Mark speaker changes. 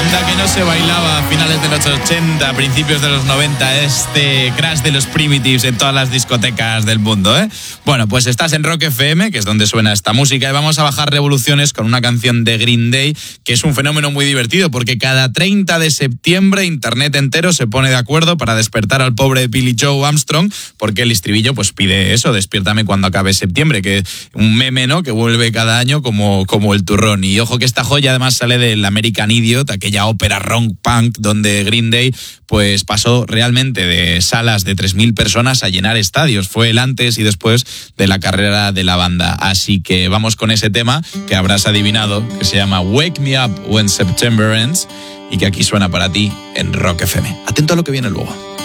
Speaker 1: 80 que no se bailaba a finales de los 80, principios de los 90, este crash de los Primitives en todas las discotecas del mundo, ¿eh? Bueno, pues estás en Rock FM, que es donde suena esta música, y vamos a bajar revoluciones con una canción de Green Day, que es un fenómeno muy divertido, porque cada 30 de septiembre Internet entero se pone de acuerdo para despertar al pobre Billy Joe Armstrong, porque el estribillo pues pide eso, despiértame cuando acabe septiembre, que es un meme, ¿no?, que vuelve cada año como el turrón. Y ojo que esta joya además sale del American Idiot, aquella ópera rock punk donde Green Day pues pasó realmente de salas de 3.000 personas a llenar estadios. Fue el antes y después de la carrera de la banda. Así que vamos con ese tema que habrás adivinado, que se llama Wake Me Up When September Ends, y que aquí suena para ti en Rock FM. Atento a lo que viene luego.